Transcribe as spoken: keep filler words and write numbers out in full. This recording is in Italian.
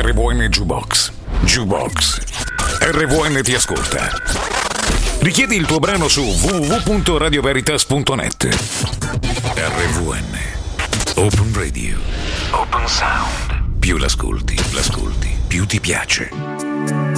R V N Jukebox. Jukebox. R V N ti ascolta. Richiedi il tuo brano su w w w punto radio veritas punto net. R V N. Open Radio. Open Sound. Più l'ascolti, l'ascolti, più ti piace.